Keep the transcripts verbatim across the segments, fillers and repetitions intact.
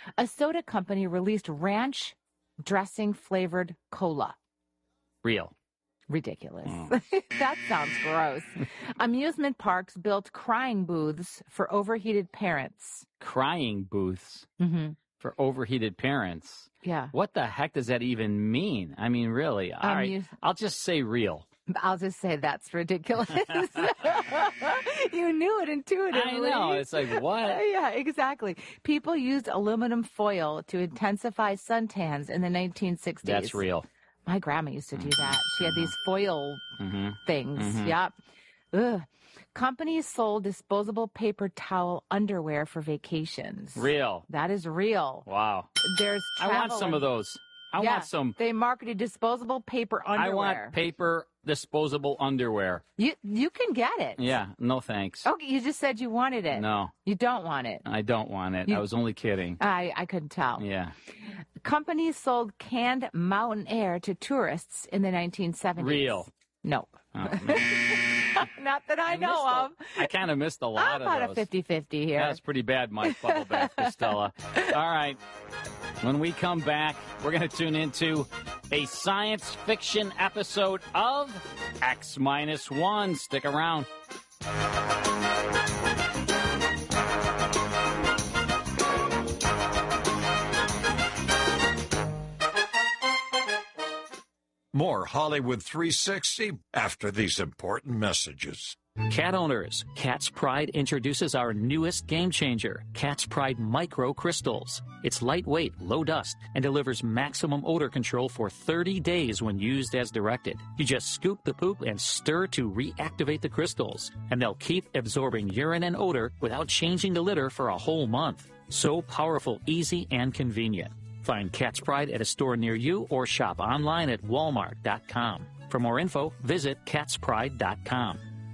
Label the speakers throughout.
Speaker 1: A soda company released ranch dressing-flavored cola.
Speaker 2: Real.
Speaker 1: Ridiculous.
Speaker 2: Mm.
Speaker 1: That sounds gross. Amusement parks built crying booths for overheated parents.
Speaker 2: Crying booths
Speaker 1: Mm-hmm.
Speaker 2: for overheated parents.
Speaker 1: Yeah.
Speaker 2: What the heck does that even mean? I mean, really? All
Speaker 1: Um,
Speaker 2: right.
Speaker 1: you-
Speaker 2: I'll just say real.
Speaker 1: I'll just say that's ridiculous. You knew it intuitively.
Speaker 2: I know. It's like, what?
Speaker 1: Yeah, exactly. People used aluminum foil to intensify suntans in the nineteen sixties.
Speaker 2: That's real.
Speaker 1: My grandma used to do that. She had these foil
Speaker 2: Mm-hmm.
Speaker 1: things.
Speaker 2: Mhm.
Speaker 1: Yep. Ugh. Companies sold disposable paper towel underwear for vacations.
Speaker 2: Real.
Speaker 1: That is real.
Speaker 2: Wow.
Speaker 1: There's
Speaker 2: I want
Speaker 1: travel
Speaker 2: some
Speaker 1: and-
Speaker 2: of those. I
Speaker 1: Yeah,
Speaker 2: want some.
Speaker 1: They marketed disposable paper underwear.
Speaker 2: I want paper disposable underwear.
Speaker 1: You you can get it.
Speaker 2: Yeah. No thanks.
Speaker 1: Okay, you just said you wanted it.
Speaker 2: No,
Speaker 1: You don't want it.
Speaker 2: I don't want it.
Speaker 1: You-
Speaker 2: I was only kidding.
Speaker 1: I, I couldn't tell.
Speaker 2: Yeah.
Speaker 1: Companies sold canned mountain air to tourists in the nineteen seventies.
Speaker 2: Real.
Speaker 1: No.
Speaker 2: Oh, man.
Speaker 1: Not that I,
Speaker 2: I
Speaker 1: know
Speaker 2: missed a-
Speaker 1: of.
Speaker 2: I kind of missed a lot
Speaker 1: I'm
Speaker 2: of
Speaker 1: about
Speaker 2: those.
Speaker 1: a fifty-fifty here.
Speaker 2: That's pretty bad, Mike Bubble Bath Costello. All right. When we come back, we're going to tune into a science fiction episode of X minus one. Stick around.
Speaker 3: More Hollywood three sixty after these important messages.
Speaker 4: Cat owners, Cat's Pride introduces our newest game changer, Cat's Pride Micro Crystals. It's lightweight, low dust, and delivers maximum odor control for thirty days when used as directed. You just scoop the poop and stir to reactivate the crystals, and they'll keep absorbing urine and odor without changing the litter for a whole month. So powerful, easy, and convenient. Find Cat's Pride at a store near you or shop online at walmart dot com. For more info, visit cats pride dot com.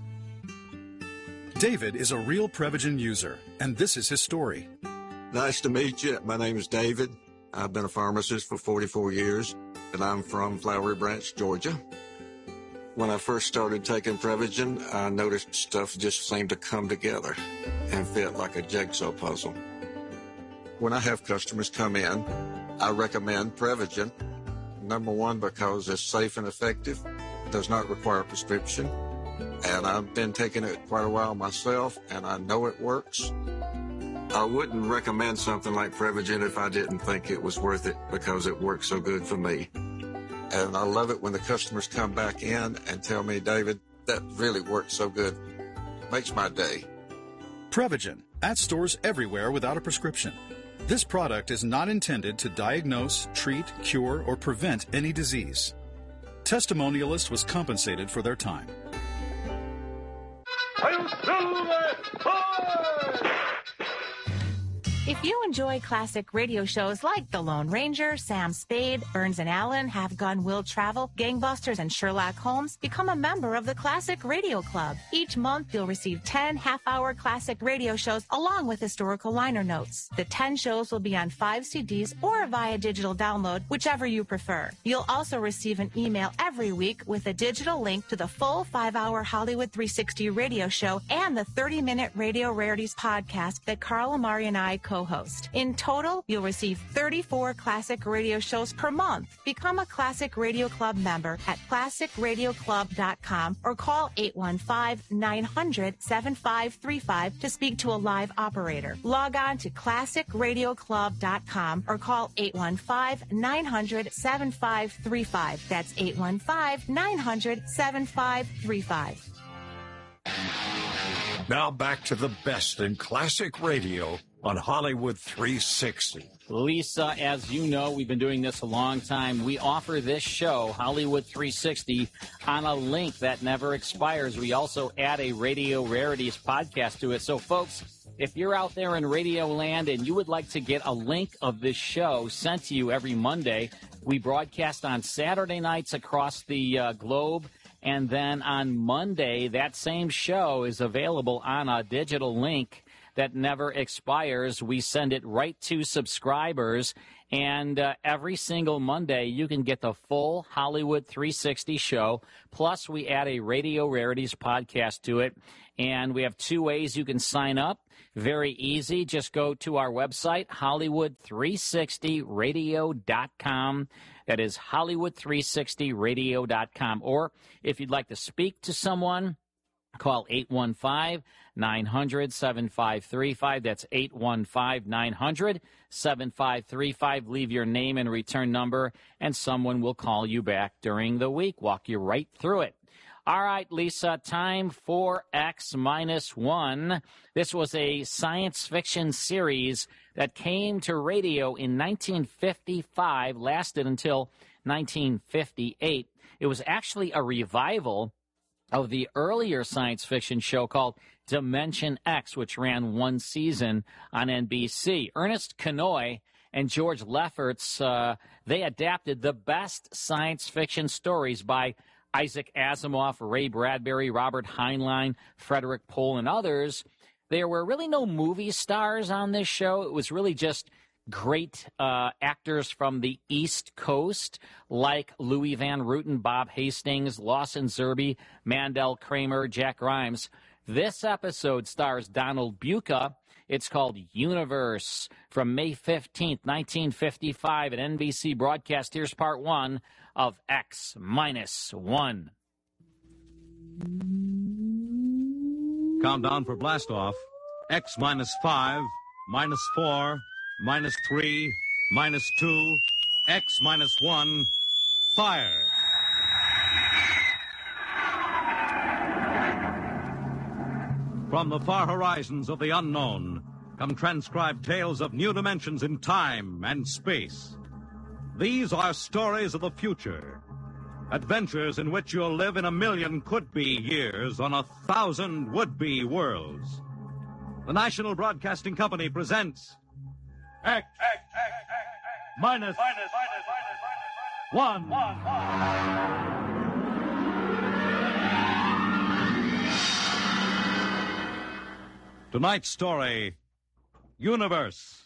Speaker 5: David is a real Prevagen user, and this is his story.
Speaker 6: Nice to meet you. My name is David. I've been a pharmacist for forty-four years, and I'm from Flowery Branch, Georgia. When I first started taking Prevagen, I noticed stuff just seemed to come together and fit like a jigsaw puzzle. When I have customers come in, I recommend Prevagen. Number one, because it's safe and effective, does not require a prescription, and I've been taking it quite a while myself, and I know it works. I wouldn't recommend something like Prevagen if I didn't think it was worth it because it works so good for me. And I love it when the customers come back in and tell me, David, that really works so good. Makes my day.
Speaker 5: Prevagen, at stores everywhere without a prescription. This product is not intended to diagnose, treat, cure, or prevent any disease. Testimonialist was compensated for their time.
Speaker 1: If you enjoy classic radio shows like The Lone Ranger, Sam Spade, Burns and Allen, Have Gun Will Travel, Gangbusters, and Sherlock Holmes, become a member of the Classic Radio Club. Each month, you'll receive ten half-hour classic radio shows along with historical liner notes. The ten shows will be on five C Ds or via digital download, whichever you prefer. You'll also receive an email every week with a digital link to the full five-hour Hollywood three sixty radio show and the thirty-minute Radio Rarities podcast that Carl Amari and I co co-host. In total, you'll receive thirty-four classic radio shows per month. Become a Classic Radio Club member at classic radio club dot com or call eight one five, nine hundred, seven five three five to speak to a live operator. Log on to classic radio club dot com or call eight one five, nine hundred, seven five three five. That's eight one five, nine hundred, seven five three five.
Speaker 3: Now back to the best in classic radio on Hollywood three sixty.
Speaker 2: Lisa, as you know, we've been doing this a long time. We offer this show, Hollywood three sixty, on a link that never expires. We also add a Radio Rarities podcast to it. So, folks, if you're out there in Radio Land and you would like to get a link of this show sent to you every Monday, we broadcast on Saturday nights across the uh, globe. And then on Monday, that same show is available on a digital link that never expires. We send it right to subscribers. And uh, every single Monday, you can get the full Hollywood three sixty show. Plus, we add a Radio Rarities podcast to it. And we have two ways you can sign up. Very easy. Just go to our website, Hollywood three sixty radio dot com. That is Hollywood three sixty radio dot com. Or if you'd like to speak to someone, call eight one five, nine hundred, seven five three five. That's eight one five, nine hundred, seven five three five. Leave your name and return number, and someone will call you back during the week, walk you right through it. All right, Lisa, time for X minus one. This was a science fiction series that came to radio in nineteen fifty-five, lasted until nineteen fifty-eight. It was actually a revival of the earlier science fiction show called Dimension X, which ran one season on N B C. Ernest Kinoy and George Lefferts, uh, they adapted the best science fiction stories by Isaac Asimov, Ray Bradbury, Robert Heinlein, Frederick Pohl, and others. There were really no movie stars on this show. It was really just great uh, actors from the East Coast, like Louis Van Ruten, Bob Hastings, Lawson Zerbe, Mandel Kramer, Jack Grimes. This episode stars Donald Buca. It's called Universe. From May fifteenth, nineteen fifty-five, at N B C broadcast. Here's part one of X minus one.
Speaker 7: Countdown for blastoff. X minus five, minus four, minus three, minus two, X minus one, fire. From the far horizons of the unknown come transcribed tales of new dimensions in time and space. These are stories of the future, adventures in which you'll live in a million could-be years on a thousand would-be worlds. The National Broadcasting Company presents X, X, X, X, X minus, minus, minus, minus, one. one, one. Tonight's story, Universe.